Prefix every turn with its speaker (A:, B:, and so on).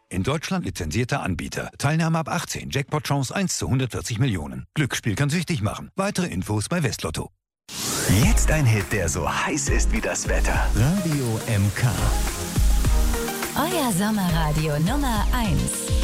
A: In Deutschland lizenzierter Anbieter. Teilnahme ab 18. Jackpot-Chance 1 zu 140 Millionen. Glücksspiel kann süchtig machen. Weitere Infos bei Westlotto.
B: Jetzt ein Hit, der so heiß ist wie das Wetter. Radio MK.
C: Euer Sommerradio Nummer 1.